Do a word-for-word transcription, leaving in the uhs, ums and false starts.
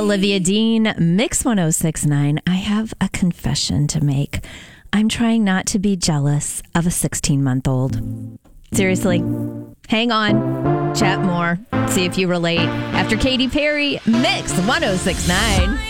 Olivia Dean, Mix one oh six point nine. I have a confession to make. I'm trying not to be jealous of a sixteen-month-old. Seriously. Hang on. Chat more. See if you relate. After Katy Perry, Mix one oh six point nine.